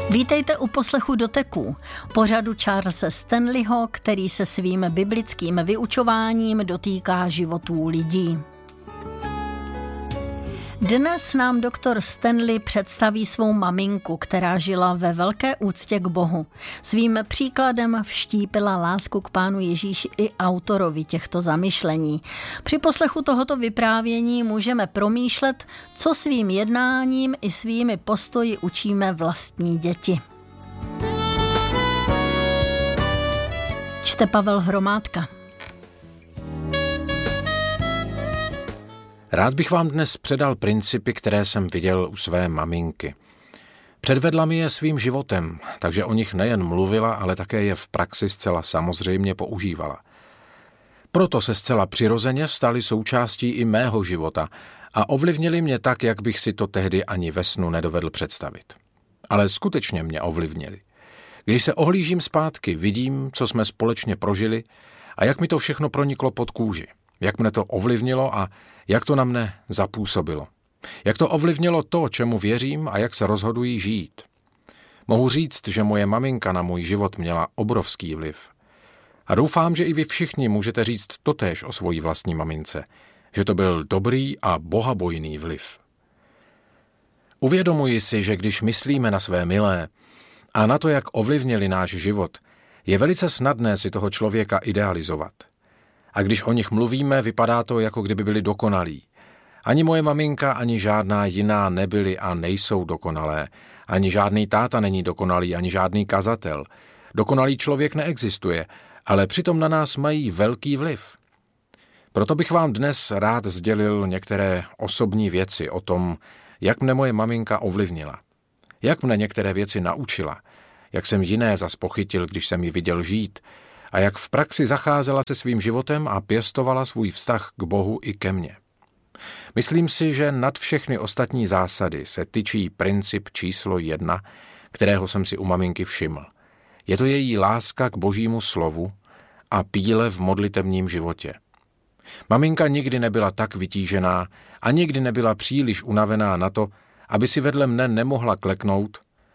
Vítejte u poslechu Doteků, pořadu Charlese Stanleyho, který se svým biblickým vyučováním dotýká životů lidí. Dnes nám doktor Stanley představí svou maminku, která žila ve velké úctě k Bohu. Svým příkladem vštípila lásku k Pánu Ježíši i autorovi těchto zamyšlení. Při poslechu tohoto vyprávění můžeme promýšlet, co svým jednáním i svými postoji učíme vlastní děti. Čte Pavel Hromádka. Rád bych vám dnes předal principy, které jsem viděl u své maminky. Předvedla mi je svým životem, takže o nich nejen mluvila, ale také je v praxi zcela samozřejmě používala. Proto se zcela přirozeně staly součástí i mého života a ovlivnili mě tak, jak bych si to tehdy ani ve snu nedovedl představit. Ale skutečně mě ovlivnili. Když se ohlížím zpátky, vidím, co jsme společně prožili a jak mi to všechno proniklo pod kůži. Jak mne to ovlivnilo a jak to na mne zapůsobilo. Jak to ovlivnilo to, čemu věřím a jak se rozhoduji žít. Mohu říct, že moje maminka na můj život měla obrovský vliv. A doufám, že i vy všichni můžete říct totéž o svojí vlastní mamince, že to byl dobrý a bohabojný vliv. Uvědomuji si, že když myslíme na své milé a na to, jak ovlivnili náš život, je velice snadné si toho člověka idealizovat. A když o nich mluvíme, vypadá to, jako kdyby byli dokonalí. Ani moje maminka, ani žádná jiná nebyli a nejsou dokonalé. Ani žádný táta není dokonalý, ani žádný kazatel. Dokonalý člověk neexistuje, ale přitom na nás mají velký vliv. Proto bych vám dnes rád sdělil některé osobní věci o tom, jak mne moje maminka ovlivnila. Jak mne některé věci naučila. Jak jsem jiné zas pochytil, když jsem ji viděl žít. A jak v praxi zacházela se svým životem a pěstovala svůj vztah k Bohu i ke mně. Myslím si, že nad všechny ostatní zásady se tyčí princip číslo 1, kterého jsem si u maminky všiml. Je to její láska k Božímu slovu a píle v modlitevním životě. Maminka nikdy nebyla tak vytížená a nikdy nebyla příliš unavená na to, aby si vedle mne nemohla kleknout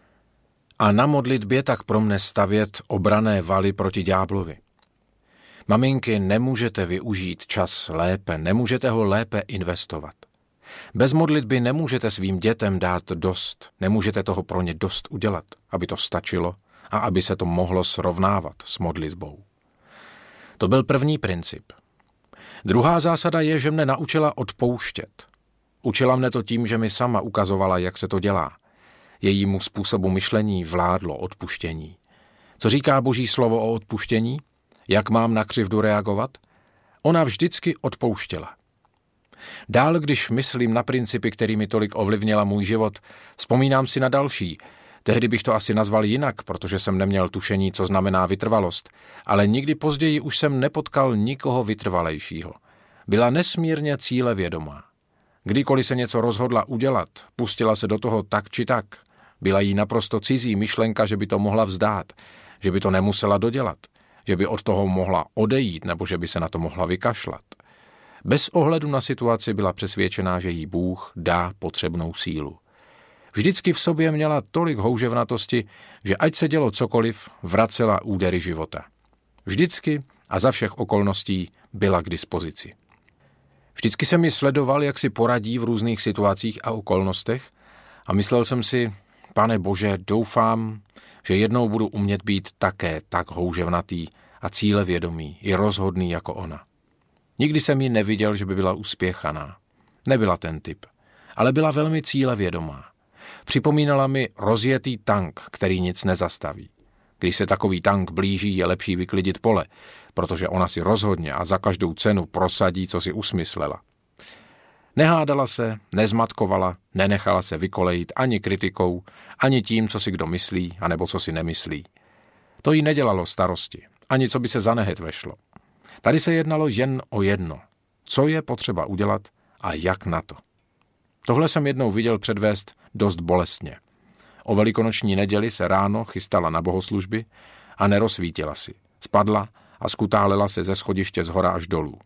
a na modlitbě tak pro mne stavět obranné valy proti ďáblovi. Maminky, nemůžete využít čas lépe, nemůžete ho lépe investovat. Bez modlitby nemůžete svým dětem dát dost, nemůžete toho pro ně dost udělat, aby to stačilo a aby se to mohlo srovnávat s modlitbou. To byl první princip. Druhá zásada je, že mne naučila odpouštět. Učila mne to tím, že mi sama ukazovala, jak se to dělá. Jejímu způsobu myšlení vládlo odpuštění. Co říká Boží slovo o odpuštění? Jak mám na křivdu reagovat? Ona vždycky odpouštěla. Dál, když myslím na principy, kterými tolik ovlivnila můj život, vzpomínám si na další. Tehdy bych to asi nazval jinak, protože jsem neměl tušení, co znamená vytrvalost, ale nikdy později už jsem nepotkal nikoho vytrvalejšího. Byla nesmírně cílevědomá. Kdykoliv se něco rozhodla udělat, pustila se do toho tak či tak. Byla jí naprosto cizí myšlenka, že by to mohla vzdát, že by to nemusela dodělat, že by od toho mohla odejít nebo že by se na to mohla vykašlat. Bez ohledu na situaci byla přesvědčená, že jí Bůh dá potřebnou sílu. Vždycky v sobě měla tolik houževnatosti, že ať se dělo cokoliv, vracela údery života. Vždycky a za všech okolností byla k dispozici. Vždycky jsem ji sledoval, jak si poradí v různých situacích a okolnostech a myslel jsem si, Pane Bože, doufám, že jednou budu umět být také tak houževnatý a cílevědomý i rozhodný jako ona. Nikdy jsem ji neviděl, že by byla uspěchaná. Nebyla ten typ, ale byla velmi cílevědomá. Připomínala mi rozjetý tank, který nic nezastaví. Když se takový tank blíží, je lepší vyklidit pole, protože ona si rozhodně a za každou cenu prosadí, co si usmyslela. Nehádala se, nezmatkovala, nenechala se vykolejit ani kritikou, ani tím, co si kdo myslí, anebo co si nemyslí. To jí nedělalo starosti, ani co by se za nehet vešlo. Tady se jednalo jen o jedno, co je potřeba udělat a jak na to. Tohle jsem jednou viděl předvést dost bolestně. O velikonoční neděli se ráno chystala na bohoslužby a nerozsvítila si. Spadla a skutálela se ze schodiště zhora až dolů.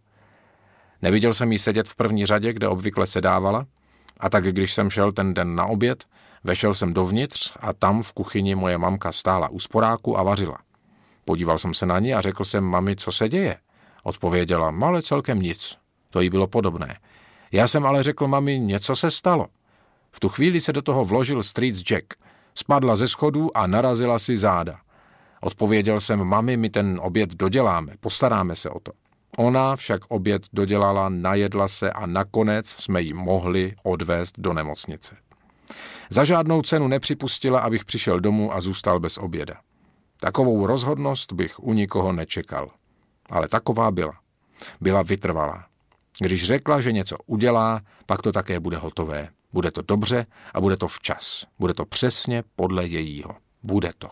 Neviděl jsem jí sedět v první řadě, kde obvykle sedávala, a tak když jsem šel ten den na oběd, Vešel jsem dovnitř a tam v kuchyni moje mamka stála u sporáku a vařila. Podíval jsem se na ní a řekl jsem, mami, co se děje? Odpověděla, ale celkem nic. To jí bylo podobné. Já jsem ale řekl, mami, něco se stalo. V tu chvíli se do toho vložil strýc Jack. Spadla ze schodů a narazila si záda. Odpověděl jsem, mami, my ten oběd doděláme, postaráme se o to. Ona však oběd dodělala, najedla se a nakonec jsme ji mohli odvést do nemocnice. Za žádnou cenu nepřipustila, abych přišel domů a zůstal bez oběda. Takovou rozhodnost bych u nikoho nečekal. Ale taková byla. Byla vytrvalá. Když řekla, že něco udělá, pak to také bude hotové. Bude to dobře a bude to včas. Bude to přesně podle jejího. Bude to.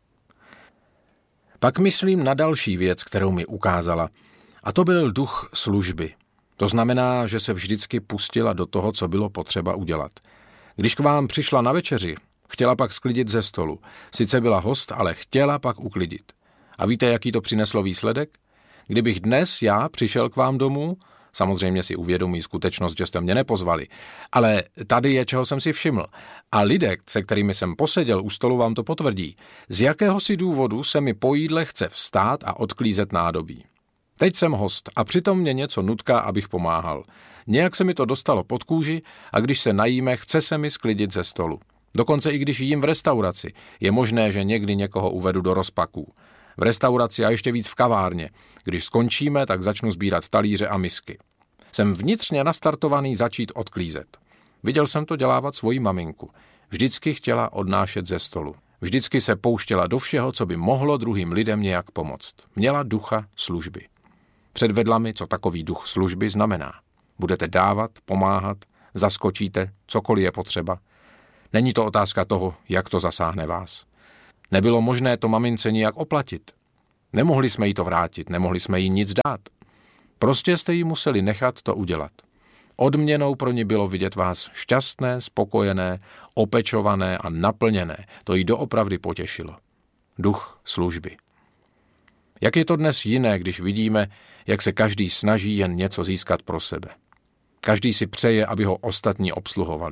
Pak myslím na další věc, kterou mi ukázala, a to byl duch služby. To znamená, že se vždycky pustila do toho, co bylo potřeba udělat. Když k vám přišla na večeři, chtěla pak sklidit ze stolu. Sice byla host, ale chtěla pak uklidit. A víte, jaký to přineslo výsledek? Kdybych dnes já přišel k vám domů, samozřejmě si uvědomuji skutečnost, že jste mě nepozvali, ale tady je, čeho jsem si všiml. A lidé, se kterými jsem poseděl u stolu, vám to potvrdí. Z jakéhosi důvodu se mi po jídle chce vstát a odklízet nádobí. Teď jsem host a přitom mě něco nutká, abych pomáhal. Nějak se mi to dostalo pod kůži a když se najíme, chce se mi sklidit ze stolu. Dokonce i když jím v restauraci, je možné, že někdy někoho uvedu do rozpaků. V restauraci a ještě víc v kavárně. Když skončíme, tak začnu sbírat talíře a misky. Jsem vnitřně nastartovaný začít odklízet. Viděl jsem to dělávat svoji maminku. Vždycky chtěla odnášet ze stolu. Vždycky se pouštěla do všeho, co by mohlo druhým lidem nějak pomoct. Měla ducha služby. Předvedla mi, co takový duch služby znamená. Budete dávat, pomáhat, zaskočíte, cokoliv je potřeba. Není to otázka toho, jak to zasáhne vás. Nebylo možné to mamince nijak oplatit. Nemohli jsme jí to vrátit, nemohli jsme jí nic dát. Prostě jste jí museli nechat to udělat. Odměnou pro ní bylo vidět vás šťastné, spokojené, opečované a naplněné. To jí doopravdy potěšilo. Duch služby. Jak je to dnes jiné, když vidíme, jak se každý snaží jen něco získat pro sebe. Každý si přeje, aby ho ostatní obsluhovali.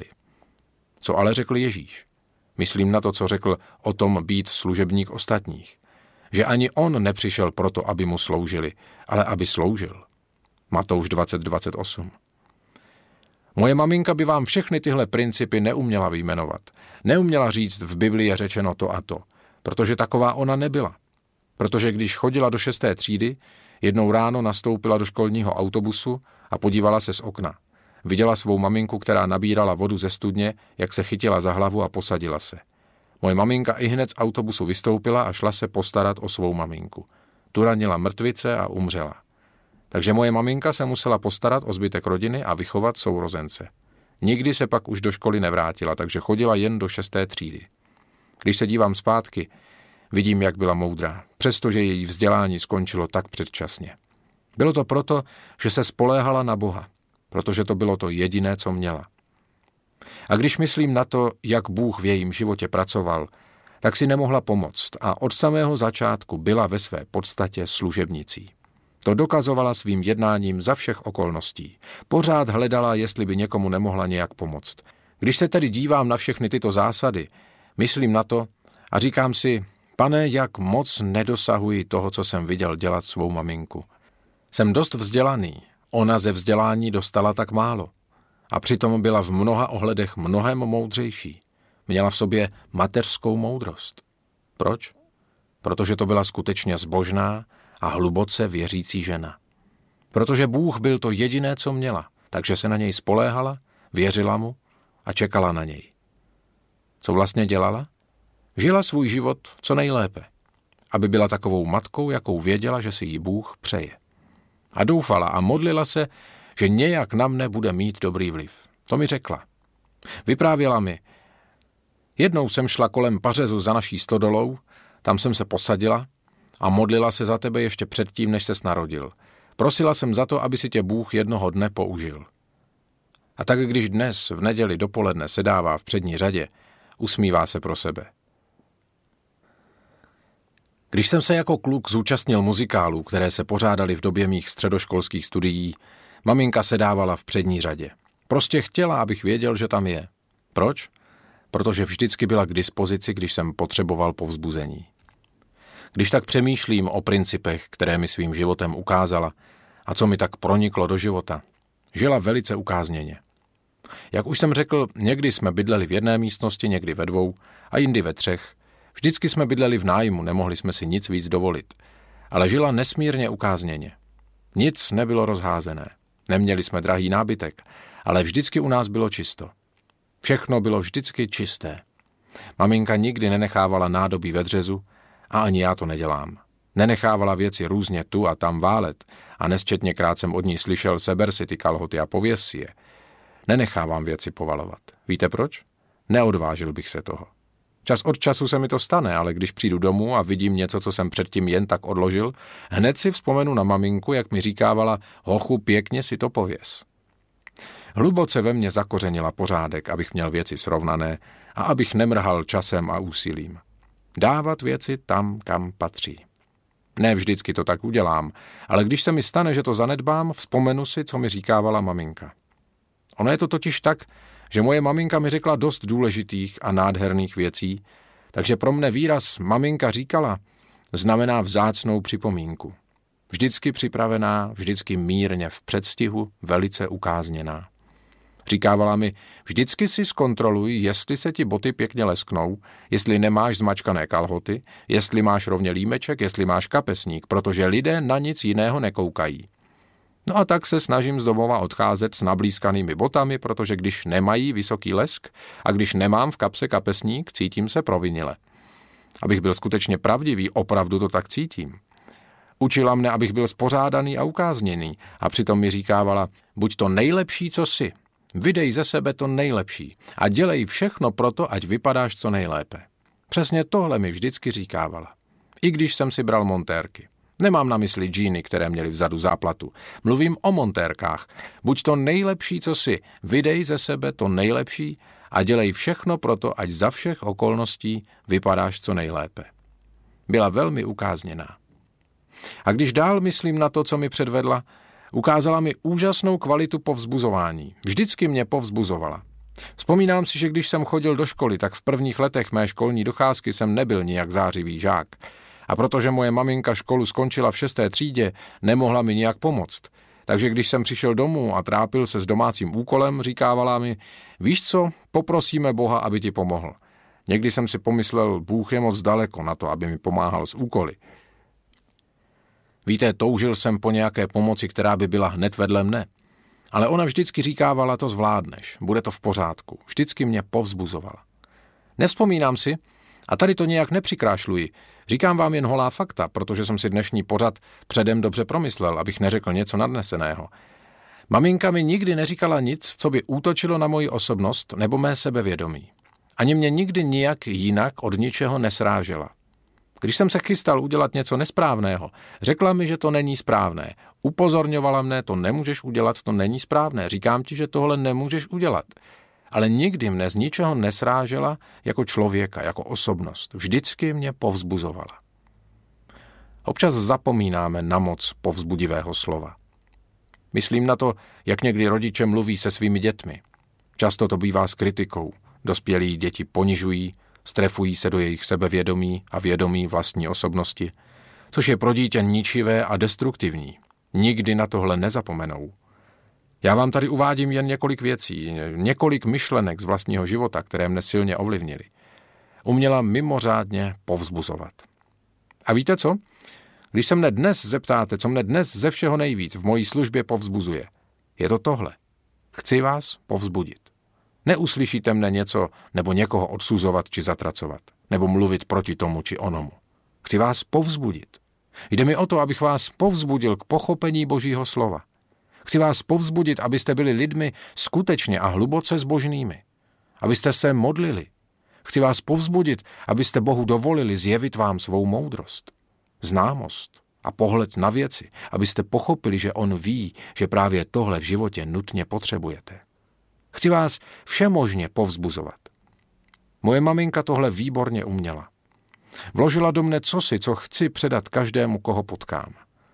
Co ale řekl Ježíš? Myslím na to, co řekl o tom být služebník ostatních. Že ani on nepřišel proto, aby mu sloužili, ale aby sloužil. Matouš 20:28. Moje maminka by vám všechny tyhle principy neuměla vyjmenovat. Neuměla říct, v Biblii je řečeno to a to, protože taková ona nebyla. Protože když chodila do 6. třídy, jednou ráno nastoupila do školního autobusu a podívala se z okna. Viděla svou maminku, která nabírala vodu ze studně, jak se chytila za hlavu a posadila se. Moje maminka ihned z autobusu vystoupila a šla se postarat o svou maminku. Tu ranila mrtvice a umřela. Takže moje maminka se musela postarat o zbytek rodiny a vychovat sourozence. Nikdy se pak už do školy nevrátila, takže chodila jen do 6. třídy. Když se dívám zpátky, vidím, jak byla moudrá, přestože její vzdělání skončilo tak předčasně. Bylo to proto, že se spoléhala na Boha, protože to bylo to jediné, co měla. A když myslím na to, jak Bůh v jejím životě pracoval, tak si nemohla pomoct a od samého začátku byla ve své podstatě služebnicí. To dokazovala svým jednáním za všech okolností. Pořád hledala, jestli by někomu nemohla nějak pomoct. Když se tedy dívám na všechny tyto zásady, myslím na to a říkám si, Pane, jak moc nedosahuji toho, co jsem viděl dělat svou maminku. Jsem dost vzdělaný, ona ze vzdělání dostala tak málo. A přitom byla v mnoha ohledech mnohem moudřejší. Měla v sobě mateřskou moudrost. Proč? Protože to byla skutečně zbožná a hluboce věřící žena. Protože Bůh byl to jediné, co měla, takže se na něj spoléhala, věřila mu a čekala na něj. Co vlastně dělala? Žila svůj život co nejlépe, aby byla takovou matkou, jakou věděla, že si jí Bůh přeje. A doufala a modlila se, že nějak na mne bude mít dobrý vliv. To mi řekla. Vyprávěla mi. Jednou jsem šla kolem pařezu za naší stodolou, tam jsem se posadila a modlila se za tebe ještě předtím, než ses narodil. Prosila jsem za to, aby si tě Bůh jednoho dne použil. A tak když dnes v neděli dopoledne sedává v přední řadě, usmívá se pro sebe. Když jsem se jako kluk zúčastnil muzikálů, které se pořádaly v době mých středoškolských studií, maminka sedávala v přední řadě. Prostě chtěla, abych věděl, že tam je. Proč? protože vždycky byla k dispozici, když jsem potřeboval povzbuzení. Když tak přemýšlím o principech, které mi svým životem ukázala a co mi tak proniklo do života, žila velice ukázněně. Jak už jsem řekl, někdy jsme bydleli v jedné místnosti, někdy ve 2 a jindy ve 3. Vždycky jsme bydleli v nájmu, nemohli jsme si nic víc dovolit. Ale žila nesmírně ukázněně. Nic nebylo rozházené. Neměli jsme drahý nábytek, ale vždycky u nás bylo čisto. Všechno bylo vždycky čisté. Maminka nikdy nenechávala nádobí ve dřezu a ani já to nedělám. Nenechávala věci různě tu a tam válet a nesčetněkrát jsem od ní slyšel: seber si ty kalhoty a pověs si je. Nenechávám věci povalovat. Víte proč? Neodvážil bych se toho. Čas od času se mi to stane, ale když přijdu domů a vidím něco, co jsem předtím jen tak odložil, hned si vzpomenu na maminku, jak mi říkávala: hochu, pěkně si to pověs. Hluboce ve mně zakořenila pořádek, abych měl věci srovnané a abych nemrhal časem a úsilím. Dávat věci tam, kam patří. Ne vždycky to tak udělám, ale když se mi stane, že to zanedbám, vzpomenu si, co mi říkávala maminka. Ono je to totiž tak, že moje maminka mi řekla dost důležitých a nádherných věcí, takže pro mne výraz maminka říkala znamená vzácnou připomínku. Vždycky připravená, vždycky mírně v předstihu, velice ukázněná. Říkávala mi: vždycky si zkontroluj, jestli se ti boty pěkně lesknou, jestli nemáš zmačkané kalhoty, jestli máš rovně límeček, jestli máš kapesník, protože lidé na nic jiného nekoukají. No a tak se snažím z domova odcházet s nablízkanými botami, protože když nemají vysoký lesk a když nemám v kapse kapesník, cítím se provinile. Abych byl skutečně pravdivý, opravdu to tak cítím. Učila mne, abych byl spořádaný a ukázněný, a přitom mi říkávala: buď to nejlepší, co jsi, vydej ze sebe to nejlepší a dělej všechno proto, ať vypadáš co nejlépe. Přesně tohle mi vždycky říkávala. I když jsem si bral montérky. Nemám na mysli džíny, které měly vzadu záplatu. Mluvím o montérkách. Buď to nejlepší, co jsi, vydej ze sebe to nejlepší a dělej všechno proto, ať za všech okolností vypadáš co nejlépe. Byla velmi ukázněná. A když dál myslím na to, co mi předvedla, ukázala mi úžasnou kvalitu povzbuzování. Vždycky mě povzbuzovala. Vzpomínám si, že když jsem chodil do školy, tak v prvních letech mé školní docházky jsem nebyl nijak zářivý žák. A protože moje maminka školu skončila v 6. třídě, nemohla mi nijak pomoct. Takže když jsem přišel domů a trápil se s domácím úkolem, říkávala mi: víš co, poprosíme Boha, aby ti pomohl. Někdy jsem si pomyslel, Bůh je moc daleko na to, aby mi pomáhal s úkoly. Víte, toužil jsem po nějaké pomoci, která by byla hned vedle mne. Ale ona vždycky říkávala: to zvládneš, bude to v pořádku. Vždycky mě povzbuzovala. Nevzpomínám si, a tady to nějak nepřikrášluji, říkám vám jen holá fakta, protože jsem si dnešní pořad předem dobře promyslel, abych neřekl něco nadneseného. Maminka mi nikdy neříkala nic, co by útočilo na moji osobnost nebo mé sebevědomí. Ani mě nikdy nijak jinak od ničeho nesrážela. Když jsem se chystal udělat něco nesprávného, řekla mi, že to není správné. Upozorňovala mne: to nemůžeš udělat, to není správné. Říkám ti, že tohle nemůžeš udělat. Ale nikdy mne z ničeho nesrážela jako člověka, jako osobnost. Vždycky mě povzbuzovala. Občas zapomínáme na moc povzbudivého slova. Myslím na to, jak někdy rodiče mluví se svými dětmi. Často to bývá s kritikou. Dospělí děti ponižují, strefují se do jejich sebevědomí a vědomí vlastní osobnosti, což je pro dítě ničivé a destruktivní. Nikdy na tohle nezapomenou. Já vám tady uvádím jen několik věcí, několik myšlenek z vlastního života, které mne silně ovlivnily. Uměla mimořádně povzbuzovat. A víte co? Když se mne dnes zeptáte, co mne dnes ze všeho nejvíc v mojí službě povzbuzuje, je to tohle. Chci vás povzbudit. Neuslyšíte mne něco nebo někoho odsuzovat či zatracovat, nebo mluvit proti tomu či onomu. Chci vás povzbudit. Jde mi o to, abych vás povzbudil k pochopení Božího slova. Chci vás povzbudit, abyste byli lidmi skutečně a hluboce zbožnými. Abyste se modlili. Chci vás povzbudit, abyste Bohu dovolili zjevit vám svou moudrost, známost a pohled na věci, abyste pochopili, že on ví, že právě tohle v životě nutně potřebujete. Chci vás všemožně povzbuzovat. Moje maminka tohle výborně uměla. Vložila do mne cosi, co chci předat každému, koho potkám.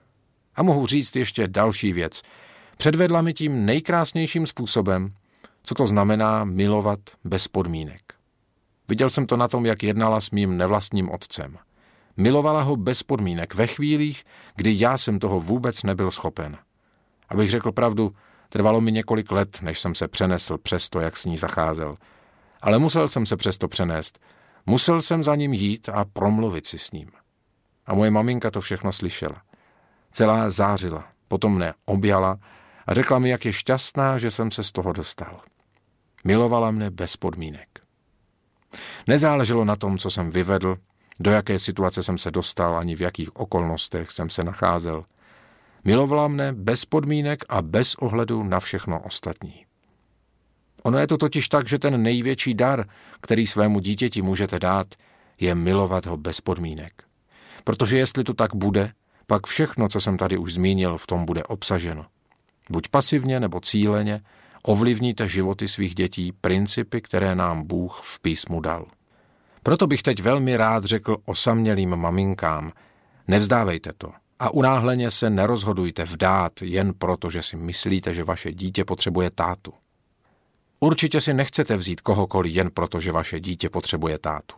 A mohu říct ještě další věc. Předvedla mi tím nejkrásnějším způsobem, co to znamená milovat bez podmínek. Viděl jsem to na tom, jak jednala s mým nevlastním otcem. Milovala ho bez podmínek ve chvílích, kdy já jsem toho vůbec nebyl schopen. Abych řekl pravdu, trvalo mi několik let, než jsem se přenesl přes to, jak s ní zacházel. Ale musel jsem se přesto přenést. Musel jsem za ním jít a promluvit si s ním. A moje maminka to všechno slyšela. Celá zářila, potom mne objala a řekla mi, jak je šťastná, že jsem se z toho dostal. Milovala mne bez podmínek. Nezáleželo na tom, co jsem vyvedl, do jaké situace jsem se dostal, ani v jakých okolnostech jsem se nacházel. Milovala mne bez podmínek a bez ohledu na všechno ostatní. Ono je to totiž tak, že ten největší dar, který svému dítěti můžete dát, je milovat ho bez podmínek. Protože jestli to tak bude, pak všechno, co jsem tady už zmínil, v tom bude obsaženo. Buď pasivně nebo cíleně ovlivníte životy svých dětí principy, které nám Bůh v písmu dal. Proto bych teď velmi rád řekl osamělým maminkám, nevzdávejte to a unáhleně se nerozhodujte vdát jen proto, že si myslíte, že vaše dítě potřebuje tátu. Určitě si nechcete vzít kohokoliv jen proto, že vaše dítě potřebuje tátu.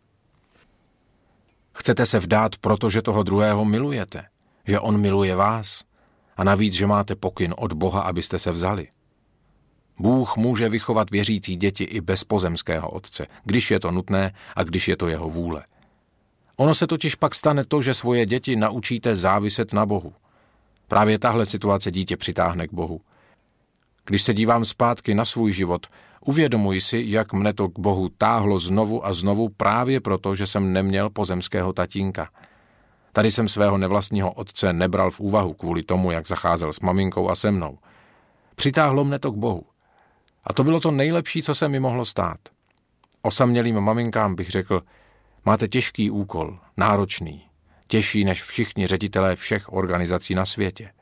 Chcete se vdát proto, že toho druhého milujete, že on miluje vás a navíc, že máte pokyn od Boha, abyste se vzali. Bůh může vychovat věřící děti i bez pozemského otce, když je to nutné a když je to jeho vůle. Ono se totiž pak stane to, že svoje děti naučíte záviset na Bohu. Právě tahle situace dítě přitáhne k Bohu. Když se dívám zpátky na svůj život, uvědomuji si, jak mne to k Bohu táhlo znovu a znovu právě proto, že jsem neměl pozemského tatínka. Tady jsem svého nevlastního otce nebral v úvahu kvůli tomu, jak zacházel s maminkou a se mnou. Přitáhlo mne to k Bohu. A to bylo to nejlepší, co se mi mohlo stát. Osamělým maminkám bych řekl, máte těžký úkol, náročný, těžší než všichni ředitelé všech organizací na světě.